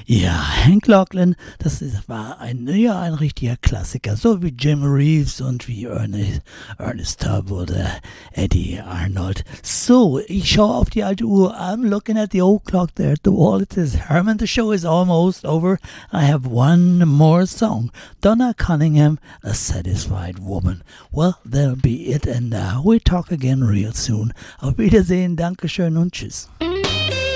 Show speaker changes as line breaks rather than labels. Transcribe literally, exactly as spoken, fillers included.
Ja, Hank Lachlan, das ist, war ein, ja, ein richtiger Klassiker, so wie Jim Reeves und wie Ernest, Ernest Tubb oder Eddie Arnold. So, ich schaue auf die alte Uhr. I'm looking at the old clock there at the wall. It says, Herman, the show is almost over. I have one more song. Donna Cunningham, A Satisfied Woman. Well, that'll be it, and uh, we'll talk again real soon. Auf Wiedersehen, Dankeschön und Tschüss.